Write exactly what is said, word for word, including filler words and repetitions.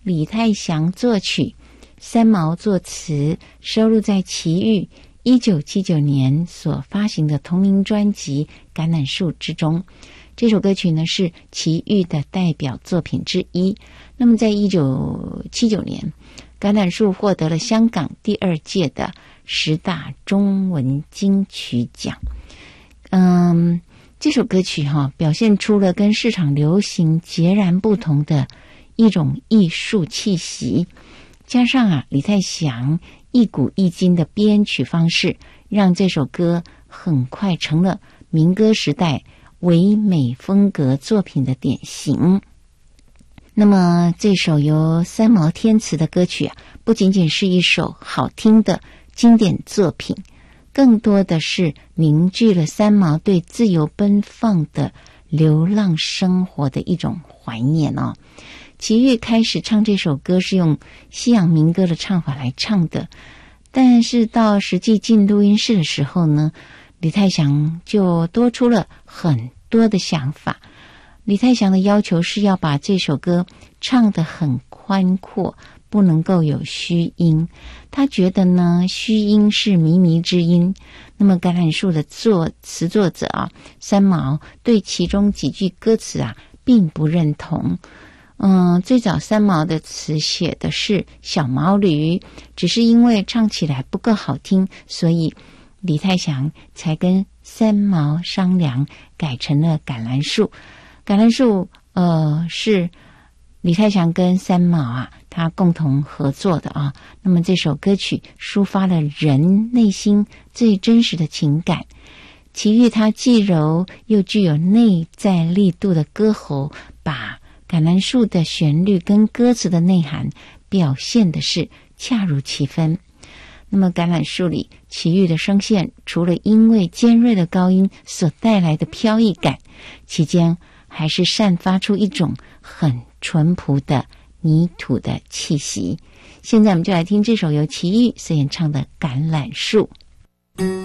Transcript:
李泰祥作曲，三毛作词，收录在齐豫一九七九年所发行的同名专辑《橄榄树》之中。这首歌曲呢是齐豫的代表作品之一。那么在一九七九年，橄榄树获得了香港第二届的十大中文金曲奖。嗯，这首歌曲哈、哦、表现出了跟市场流行截然不同的一种艺术气息，加上啊李泰祥一古一今的编曲方式，让这首歌很快成了民歌时代唯美风格作品的典型。那么这首由三毛填词的歌曲啊，不仅仅是一首好听的经典作品，更多的是凝聚了三毛对自由奔放的流浪生活的一种怀念哦。齐豫开始唱这首歌是用西洋民歌的唱法来唱的，但是到实际进录音室的时候呢，李泰祥就多出了很多的想法。李泰祥的要求是要把这首歌唱得很宽阔，不能够有虚音。他觉得呢，虚音是靡靡之音。那么橄榄树的作词作者啊，三毛对其中几句歌词啊并不认同。嗯，最早三毛的词写的是小毛驴，只是因为唱起来不够好听，所以李泰祥才跟三毛商量，改成了橄榄树。橄榄树呃是李泰祥跟三毛啊他共同合作的啊。那么这首歌曲抒发了人内心最真实的情感，齐豫他既柔又具有内在力度的歌喉，把橄榄树的旋律跟歌词的内涵表现的是恰如其分。那么橄榄树里齐豫的声线，除了因为尖锐的高音所带来的飘逸感，其间还是散发出一种很淳朴的泥土的气息。现在我们就来听这首由齐豫所演唱的《橄榄树》。